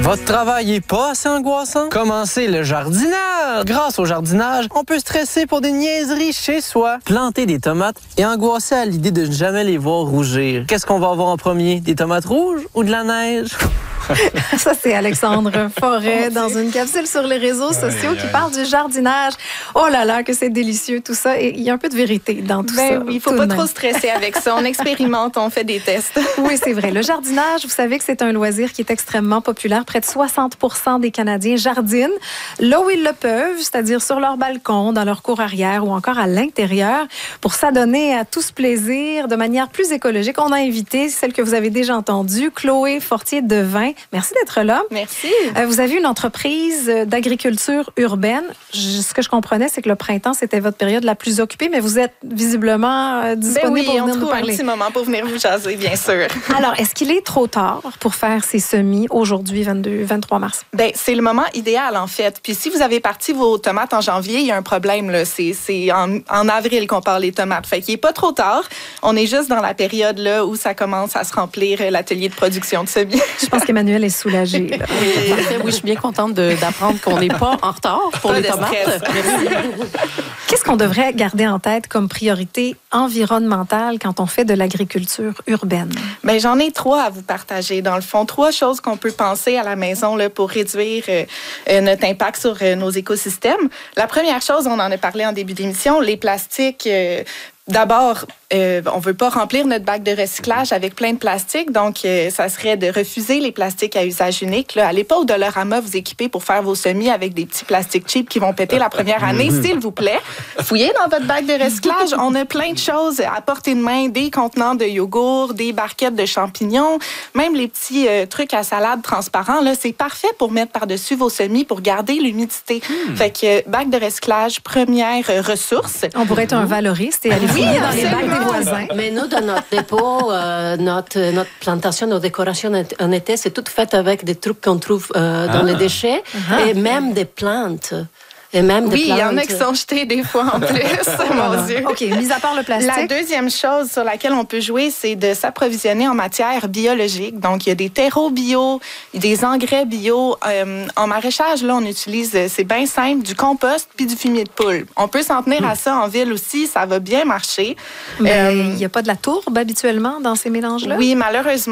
Votre travail est pas assez angoissant? Commencez le jardinage! Grâce au jardinage, on peut stresser pour des niaiseries chez soi. Planter des tomates et angoisser à l'idée de ne jamais les voir rougir. Qu'est-ce qu'on va avoir en premier? Des tomates rouges ou de la neige? Ça, c'est Alexandre Forêt dans une capsule sur les réseaux sociaux qui parle du jardinage. Oh là là, que c'est délicieux tout ça. Et il y a un peu de vérité dans tout ça. Oui, il faut pas trop stresser avec ça. On expérimente, on fait des tests. Oui, c'est vrai. Le jardinage, vous savez que c'est un loisir qui est extrêmement populaire. Près de 60% des Canadiens jardinent là où ils le peuvent, c'est-à-dire sur leur balcon, dans leur cour arrière ou encore à l'intérieur. Pour s'adonner à tout ce plaisir de manière plus écologique, on a invité celle que vous avez déjà entendue, Chloé Fortier-Devin. Merci d'être là. Merci. Vous avez une entreprise d'agriculture urbaine. Ce que je comprenais, c'est que le printemps, c'était votre période la plus occupée, mais vous êtes visiblement disponible pour venir nous parler. On trouve un petit moment pour venir vous jaser, bien sûr. Alors, est-ce qu'il est trop tard pour faire ces semis aujourd'hui, 23 mars? Bien, c'est le moment idéal, en fait. Puis si vous avez parti vos tomates en janvier, il y a un problème, là. C'est en avril qu'on parle les tomates. Fait qu'il n'est pas trop tard. On est juste dans la période là où ça commence à se remplir l'atelier de production de semis. Je pense qu'Emmanuel est soulagée. Oui, je suis bien contente d'apprendre qu'on n'est pas en retard pour les tomates. Qu'est-ce qu'on devrait garder en tête comme priorité environnementale quand on fait de l'agriculture urbaine? Bien, j'en ai 3 à vous partager. Dans le fond, 3 choses qu'on peut penser à la maison là, pour réduire notre impact sur nos écosystèmes. La première chose, on en a parlé en début d'émission, les plastiques. D'abord, on ne veut pas remplir notre bac de recyclage avec plein de plastique, donc ça serait de refuser les plastiques à usage unique. Là, allez pas au Dollarama vous équiper pour faire vos semis avec des petits plastiques cheap qui vont péter la première année, s'il vous plaît. Fouillez dans votre bac de recyclage. On a plein de choses à portée de main, des contenants de yogourt, des barquettes de champignons, même les petits trucs à salade transparents. Là, c'est parfait pour mettre par-dessus vos semis pour garder l'humidité. Fait que bac de recyclage, première ressource. On pourrait être un valoriste et aller fouiller dans les bacs des voisins. Mais nous, dans notre dépôt, notre plantation, nos décorations en été, c'est tout fait avec des trucs qu'on trouve dans les déchets et même des plantes. Et même oui, il y en a qui sont jetés des fois en plus. Mon Dieu. OK, mis à part le plastique. La deuxième chose sur laquelle on peut jouer, c'est de s'approvisionner en matière biologique. Donc, il y a des terreaux bio, des engrais bio. En maraîchage, là, on utilise, c'est bien simple, du compost puis du fumier de poule. On peut s'en tenir à ça en ville aussi, ça va bien marcher. Mais il n'y a pas de la tourbe habituellement dans ces mélanges-là? Oui, malheureusement.